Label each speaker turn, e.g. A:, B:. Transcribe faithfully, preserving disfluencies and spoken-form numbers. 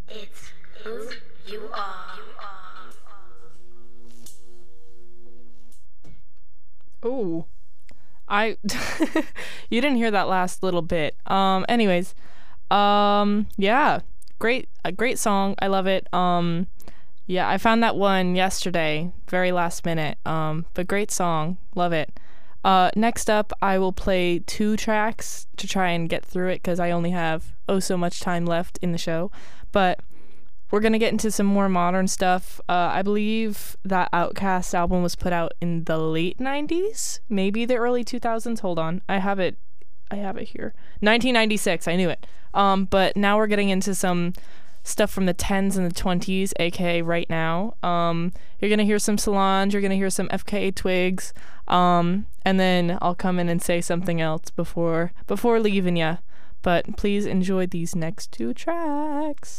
A: It's who you are.
B: Ooh. I you didn't hear that last little bit. Um anyways, um yeah, great a great song. I love it. Um yeah, I found that one yesterday, very last minute. Um but great song. Love it. Uh next up, I will play two tracks to try and get through it cuz I only have oh so much time left in the show. But we're gonna get into some more modern stuff. Uh, I believe that Outkast album was put out in the late nineties, maybe the early two thousands. Hold on, I have it. I have it here. nineteen ninety-six. I knew it. Um, but now we're getting into some stuff from the tens and the twenties, aka right now. Um, you're gonna hear some Solange. You're gonna hear some F K A Twigs. Um, and then I'll come in and say something else before before leaving ya. But please enjoy these next two tracks.